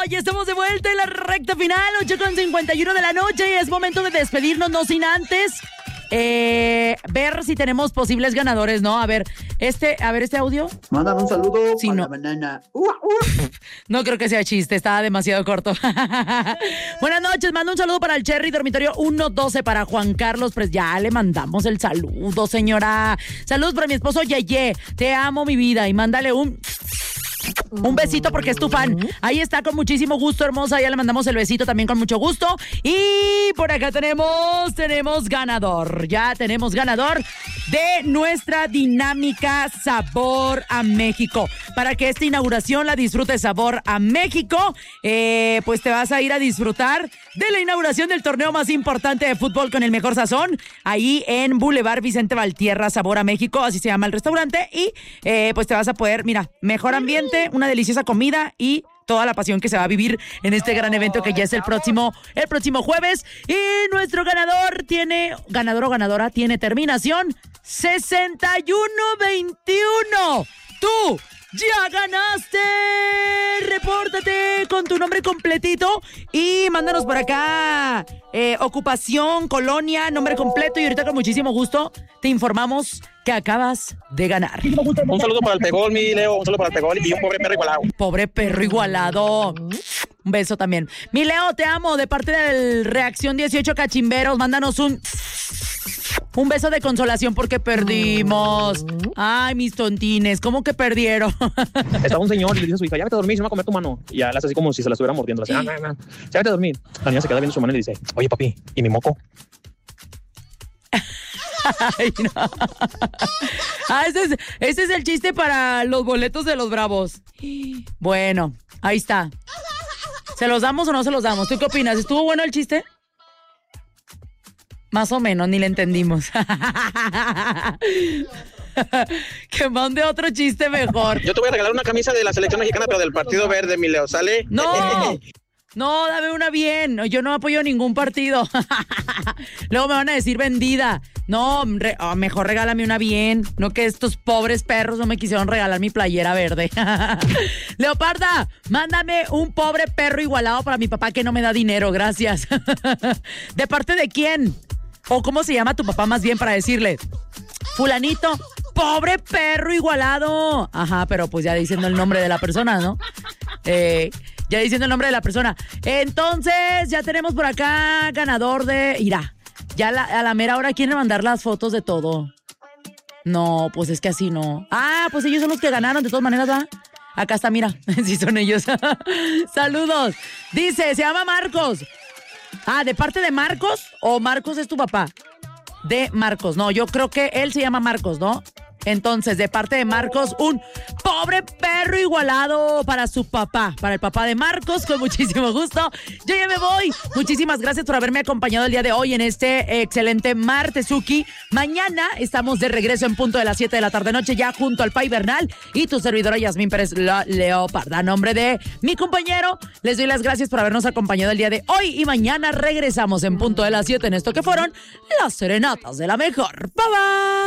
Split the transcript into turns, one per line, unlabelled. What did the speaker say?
Ya estamos de vuelta en la recta final, 8:51 de la noche, y es momento de despedirnos, no sin antes ver si tenemos posibles ganadores, ¿no? A ver este audio.
Mándame un saludo
sí,
para
no.
la banana.
No creo que sea chiste, está demasiado corto. Buenas noches, mando un saludo para el Cherry Dormitorio 112, para Juan Carlos, pues ya le mandamos el saludo, señora. Saludos para mi esposo Yeye, te amo mi vida, y mándale un besito porque es tu fan. Ahí está, con muchísimo gusto, hermosa. Ya le mandamos el besito también con mucho gusto. Y por acá tenemos ganador. Ya tenemos ganador de nuestra dinámica Sabor a México. Para que esta inauguración la disfrutes, Sabor a México, pues te vas a ir a disfrutar de la inauguración del torneo más importante de fútbol con el mejor sazón, ahí en Boulevard Vicente Valtierra, Sabor a México, así se llama el restaurante. Y pues te vas a poder, mira, mejor ambiente, una deliciosa comida y toda la pasión que se va a vivir en este gran evento que ya es el próximo jueves. Y nuestro ganador o ganadora tiene terminación 6121. ¡Tú ya ganaste! Repórtate con tu nombre completito y mándanos por acá ocupación, colonia, nombre completo, y ahorita con muchísimo gusto te informamos que acabas de ganar.
Un saludo para el Pegol, mi Leo, un saludo para el Pegol y un pobre perro igualado.
Pobre perro igualado. Un beso también. Mi Leo, te amo, de parte del Reacción 18 Cachimberos, mándanos un beso de consolación porque perdimos. Ay, mis tontines, ¿cómo que perdieron?
Estaba un señor y le dice a su hija, ya vete a dormir, se me va a comer tu mano. Y ya le hace así como si se la estuviera mordiendo. Le dice, ya vete a dormir. La niña se queda viendo su mano y le dice, oye, papi, ¿y mi moco?
Ay, no. Ese es el chiste para los boletos de los Bravos. Bueno, ahí está. ¿Se los damos o no se los damos? ¿Tú qué opinas? ¿Estuvo bueno el chiste? Más o menos, ni le entendimos. Que mande otro chiste mejor.
Yo te voy a regalar una camisa de la selección mexicana, pero del Partido Verde, mi Leo, ¿sale?
No, dame una bien. Yo no apoyo ningún partido. Luego me van a decir vendida. No, mejor regálame una bien. No que estos pobres perros no me quisieron regalar mi playera verde. Leoparda, mándame un pobre perro igualado para mi papá que no me da dinero, gracias. ¿De parte de quién? ¿O cómo se llama tu papá más bien para decirle? Fulanito, pobre perro igualado. Ajá, pero pues ya diciendo el nombre de la persona, ¿no? Ya diciendo el nombre de la persona. Entonces, ya tenemos por acá ganador de... Irá, ya a la mera hora quieren mandar las fotos de todo. No, pues es que así no. Ah, pues ellos son los que ganaron, de todas maneras, ¿va? Acá está, mira, sí son ellos. Saludos. Dice, se llama Marcos. Ah, ¿de parte de Marcos o Marcos es tu papá? De Marcos, no, yo creo que él se llama Marcos, ¿no? Entonces, de parte de Marcos, un pobre perro igualado para su papá, para el papá de Marcos, con muchísimo gusto. Yo ya me voy. Muchísimas gracias por haberme acompañado el día de hoy en este excelente martesuki. Mañana estamos de regreso en punto de las 7 de la tarde-noche, ya junto al Pai Bernal y tu servidora Yasmín Pérez Leoparda. A nombre de mi compañero, les doy las gracias por habernos acompañado el día de hoy, y mañana regresamos en punto de las 7 en esto que fueron las serenatas de la mejor. Bye bye.